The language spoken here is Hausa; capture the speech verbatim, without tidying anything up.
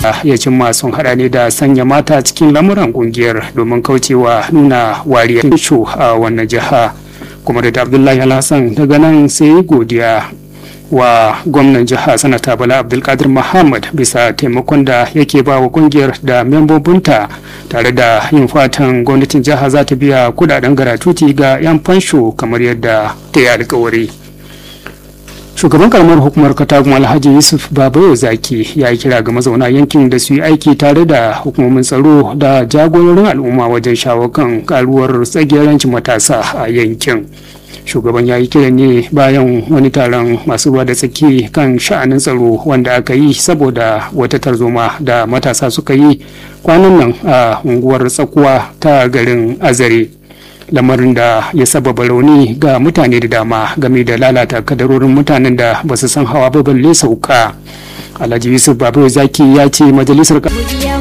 ya cimma sun hada ne da sanya mata cikin lamuran kungiyar domin kaucewa nuna wariyar a wannan jiha. Kuma da Abdullahi Alhassan daga nan sai godiya wa gwamnan jiha sanata Bala Abdulkadir Muhammad bisa taimakon da yake ba wa kungiyar da membobinta, tare da yin fatan gwamnatin jiha za ta biya kudaden garatuti ga 'yan fansho kamar yadda ta yi alkawari. Shugaban karamar hukumar Katagun Alhaji Yusuf Babayo Zaki ya yi kira ga mazauna yankin da su yi aiki tare da hukumomin tsaro da jagororin al'umma wajen shawo kan karuwar tsagerancin matasa a yankin. Shugaban ya yi kira ne bayan wani taron masu ruwa da tsaki kan sha'anin tsaro wanda aka yi saboda wata tarzoma da matasa suka yi kwanan nan a unguwar Tsakuwa ta garin Azare, lamarin da ya sababa rauni ga mutane da dama game da lalata kadarorin mutanen da ba su san hawa ba balle sauka. Alhaji Yusuf Babayo Zaki ya ce majalisar